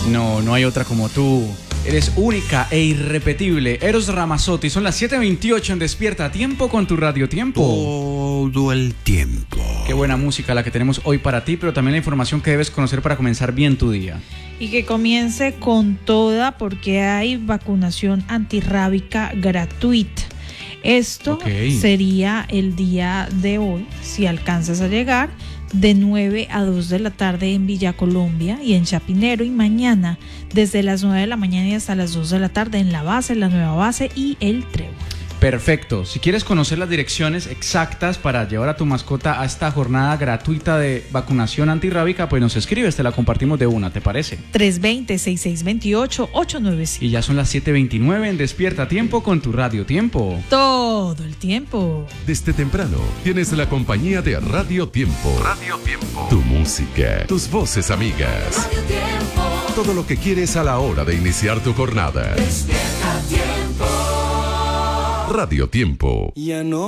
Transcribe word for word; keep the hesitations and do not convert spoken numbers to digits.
No, no hay otra como tú. Eres única e irrepetible. Eros Ramazzotti. Son las siete veintiocho en Despierta Tiempo con tu Radio Tiempo. Todo el tiempo. Qué buena música la que tenemos hoy para ti, pero también la información que debes conocer para comenzar bien tu día. Y que comience con toda porque hay vacunación antirrábica gratuita. Esto Okay. sería el día de hoy, si alcanzas a llegar, de nueve a dos de la tarde en Villa Colombia y en Chapinero, y mañana desde las nueve de la mañana y hasta las dos de la tarde en la base, la nueva base y el Trébol. Perfecto. Si quieres conocer las direcciones exactas para llevar a tu mascota a esta jornada gratuita de vacunación antirrábica, pues nos escribes, te la compartimos de una, ¿te parece? tres dos cero, seis seis dos ocho, ocho nueve cinco. Y ya son las siete veintinueve en Despierta Tiempo con tu Radio Tiempo. Todo el tiempo. Desde temprano tienes la compañía de Radio Tiempo. Radio Tiempo. Tu música, tus voces amigas. Radio Tiempo. Todo lo que quieres a la hora de iniciar tu jornada. Despierta Tiempo. Radio Tiempo. Ya no